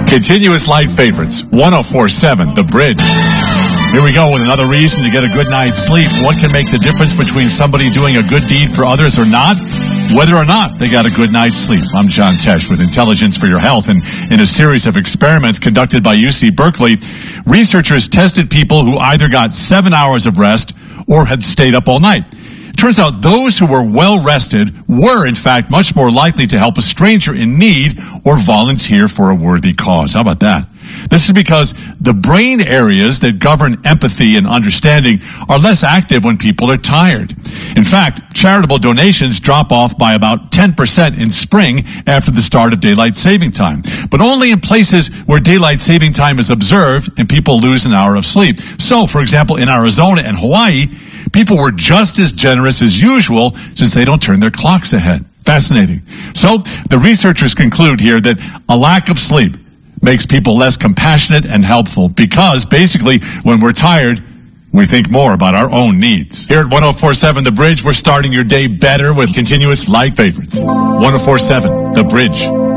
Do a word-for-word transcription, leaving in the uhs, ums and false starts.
Continuous light favorites, one oh four point seven The Bridge. Here we go with another reason to get a good night's sleep. What can make the difference between somebody doing a good deed for others or not? Whether or not they got a good night's sleep. I'm John Tesh with Intelligence for Your Health. And in a series of experiments conducted by U C Berkeley, researchers tested people who either got seven hours of rest or had stayed up all night. Turns out those who were well rested were, in fact, much more likely to help a stranger in need or volunteer for a worthy cause. How about that? This is because the brain areas that govern empathy and understanding are less active when people are tired. In fact, charitable donations drop off by about ten percent in spring after the start of daylight saving time, but only in places where daylight saving time is observed and people lose an hour of sleep. So, for example, in Arizona and Hawaii, people were just as generous as usual since they don't turn their clocks ahead. Fascinating. So, the researchers conclude here that a lack of sleep makes people less compassionate and helpful because, basically, when we're tired, we think more about our own needs. Here at one oh four point seven The Bridge, we're starting your day better with continuous light favorites. one oh four point seven The Bridge.